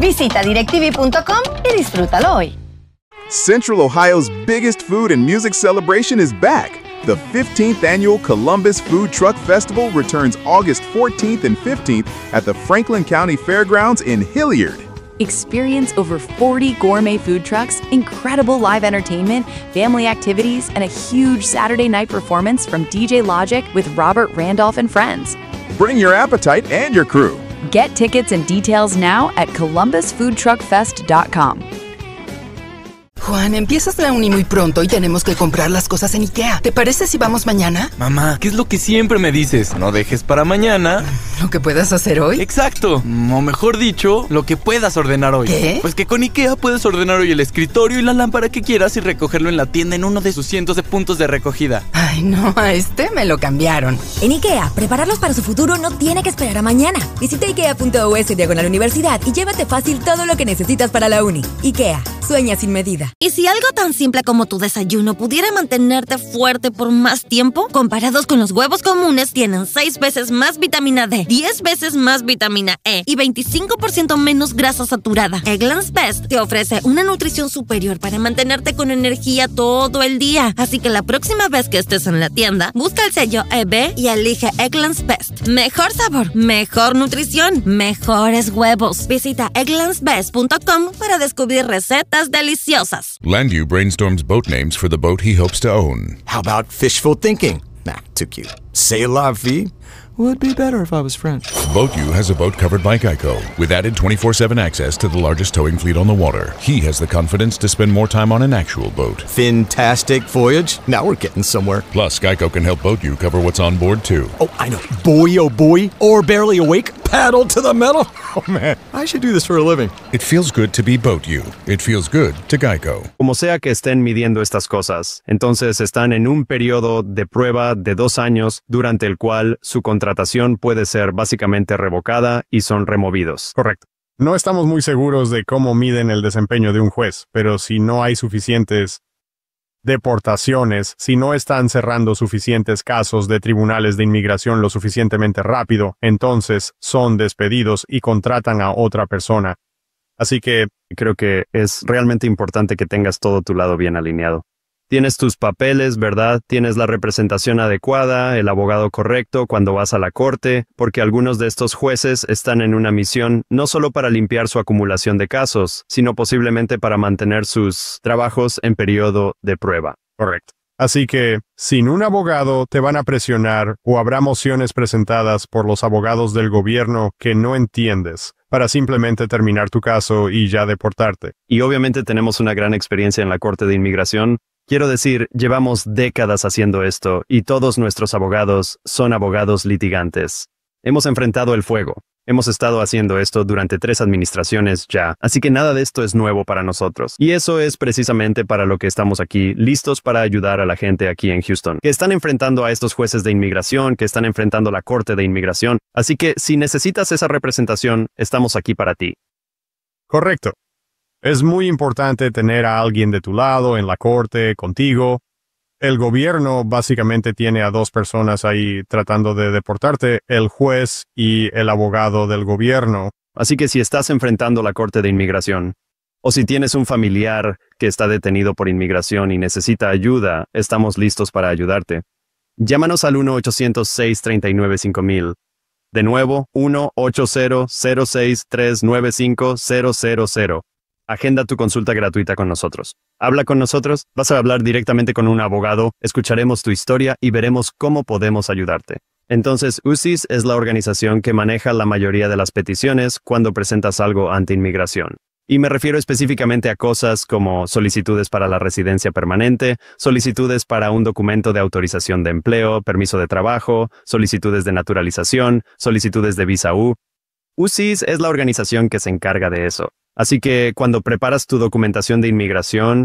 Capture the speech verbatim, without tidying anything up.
Visita directv punto com y disfrútalo hoy. Central Ohio's biggest food and music celebration is back. The fifteenth Annual Columbus Food Truck Festival returns August fourteenth and fifteenth at the Franklin County Fairgrounds in Hilliard. Experience over forty gourmet food trucks, incredible live entertainment, family activities, and a huge Saturday night performance from D J Logic with Robert Randolph and friends. Bring your appetite and your crew. Get tickets and details now at columbus food truck fest dot com. Juan, empiezas la uni muy pronto y tenemos que comprar las cosas en IKEA. ¿Te parece si vamos mañana? Mamá, ¿qué es lo que siempre me dices? No dejes para mañana ¿lo que puedas hacer hoy? Exacto, o mejor dicho, lo que puedas ordenar hoy. ¿Qué? Pues que con IKEA puedes ordenar hoy el escritorio y la lámpara que quieras y recogerlo en la tienda en uno de sus cientos de puntos de recogida. Ay, no, a este me lo cambiaron. En IKEA, prepararlos para su futuro no tiene que esperar a mañana. Visita ikea punto u s diagonal universidad y llévate fácil todo lo que necesitas para la uni. IKEA, sueña sin medida. ¿Y si algo tan simple como tu desayuno pudiera mantenerte fuerte por más tiempo? Comparados con los huevos comunes, tienen seis veces más vitamina D, diez veces más vitamina E y veinticinco por ciento menos grasa saturada. Eggland's Best te ofrece una nutrición superior para mantenerte con energía todo el día. Así que la próxima vez que estés en la tienda, busca el sello E B y elige Eggland's Best. Mejor sabor, mejor nutrición, mejores huevos. Visita egglands best punto com para descubrir recetas deliciosas. Landu brainstorms boat names for the boat he hopes to own. How about fishful thinking? Nah, too cute. C'est la vie would be better if I was French. BoatU has a boat covered by Geico, with added twenty-four seven access to the largest towing fleet on the water. He has the confidence to spend more time on an actual boat. Fantastic voyage. Now we're getting somewhere. Plus, Geico can help BoatU cover what's on board, too. Oh, I know. Boy, oh boy. Or barely awake. Paddle to the metal. Oh, man. I should do this for a living. It feels good to be BoatU. It feels good to Geico. Como sea que estén midiendo estas cosas, entonces están en un periodo de prueba de dos años durante el cual su contratación puede ser básicamente revocada y son removidos. Correcto. No estamos muy seguros de cómo miden el desempeño de un juez, pero si no hay suficientes deportaciones, si no están cerrando suficientes casos de tribunales de inmigración lo suficientemente rápido, entonces son despedidos y contratan a otra persona. Así que creo que es realmente importante que tengas todo tu lado bien alineado. Tienes tus papeles, ¿verdad? Tienes la representación adecuada, el abogado correcto cuando vas a la corte, porque algunos de estos jueces están en una misión no solo para limpiar su acumulación de casos, sino posiblemente para mantener sus trabajos en periodo de prueba. Correcto. Así que, sin un abogado, te van a presionar o habrá mociones presentadas por los abogados del gobierno que no entiendes, para simplemente terminar tu caso y ya deportarte. Y obviamente tenemos una gran experiencia en la Corte de Inmigración. Quiero decir, llevamos décadas haciendo esto y todos nuestros abogados son abogados litigantes. Hemos enfrentado el fuego. Hemos estado haciendo esto durante tres administraciones ya, así que nada de esto es nuevo para nosotros. Y eso es precisamente para lo que estamos aquí, listos para ayudar a la gente aquí en Houston, que están enfrentando a estos jueces de inmigración, que están enfrentando la Corte de Inmigración. Así que si necesitas esa representación, estamos aquí para ti. Correcto. Es muy importante tener a alguien de tu lado en la corte, contigo. El gobierno básicamente tiene a dos personas ahí tratando de deportarte, el juez y el abogado del gobierno. Así que si estás enfrentando la Corte de Inmigración, o si tienes un familiar que está detenido por inmigración y necesita ayuda, estamos listos para ayudarte. Llámanos al uno ochocientos, seis tres nueve, cinco mil. De nuevo, uno ochocientos, cero seis tres nueve cinco cero cero cero. Agenda tu consulta gratuita con nosotros. Habla con nosotros, vas a hablar directamente con un abogado, escucharemos tu historia y veremos cómo podemos ayudarte. Entonces, U C I S es la organización que maneja la mayoría de las peticiones cuando presentas algo ante inmigración. Y me refiero específicamente a cosas como solicitudes para la residencia permanente, solicitudes para un documento de autorización de empleo, permiso de trabajo, solicitudes de naturalización, solicitudes de visa U. U C I S es la organización que se encarga de eso. Así que cuando preparas tu documentación de inmigración,